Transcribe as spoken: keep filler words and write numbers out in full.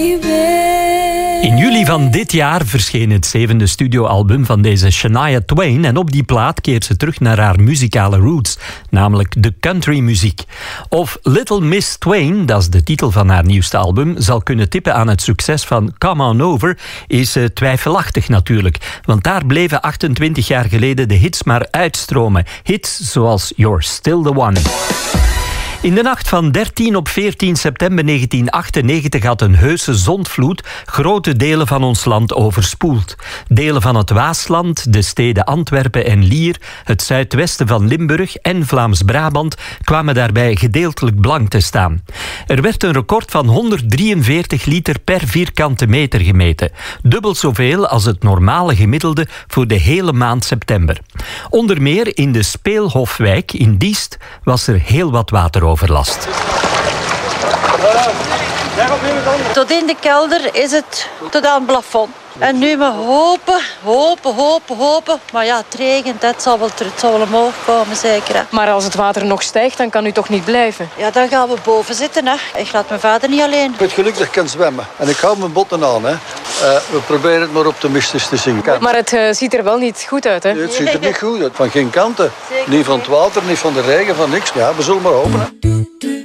In juli van dit jaar verscheen het zevende studioalbum van deze Shania Twain en op die plaat keert ze terug naar haar muzikale roots, namelijk de countrymuziek. Of Little Miss Twain, dat is de titel van haar nieuwste album, zal kunnen tippen aan het succes van Come On Over, is uh, twijfelachtig natuurlijk, want daar bleven achtentwintig jaar geleden de hits maar uitstromen. Hits zoals You're Still The One. In de nacht van dertien op veertien september negentien achtennegentig had een heuse zondvloed grote delen van ons land overspoeld. Delen van het Waasland, de steden Antwerpen en Lier, het zuidwesten van Limburg en Vlaams-Brabant kwamen daarbij gedeeltelijk blank te staan. Er werd een record van honderddrieënveertig liter per vierkante meter gemeten. Dubbel zoveel als het normale gemiddelde voor de hele maand september. Onder meer in de Speelhofwijk in Diest was er heel wat water overlast. Tot in de kelder is het tot aan het plafond. En nu maar hopen, hopen, hopen, hopen. Maar ja, het regent, het zal wel, het zal wel omhoog komen, zeker. Hè. Maar als het water nog stijgt, dan kan u toch niet blijven? Ja, dan gaan we boven zitten. Hè. Ik laat mijn vader niet alleen. Ik ben gelukkig kan zwemmen. En ik hou mijn botten aan. Hè. Uh, we proberen het maar optimistisch te zien. Maar het uh, ziet er wel niet goed uit, hè? Nee, het ziet er niet goed uit. Van geen kanten. Zeker niet van het water, niet van de regen, van niks. Ja, we zullen maar hopen. Hè.